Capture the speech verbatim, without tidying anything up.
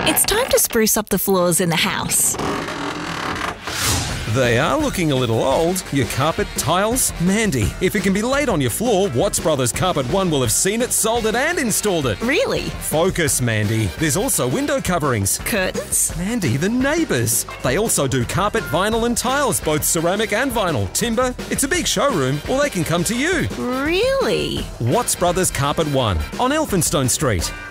It's time to spruce up the floors in the house. They are looking a little old. Your carpet, tiles? Mandy, if it can be laid on your floor, Watts Brothers Carpet One will have seen it, sold it and installed it. Really? Focus, Mandy. There's also window coverings. Curtains? Mandy, the neighbours. They also do carpet, vinyl and tiles, both ceramic and vinyl. Timber. It's a big showroom, or they can come to you. Really? Watts Brothers Carpet One on Elphinstone Street.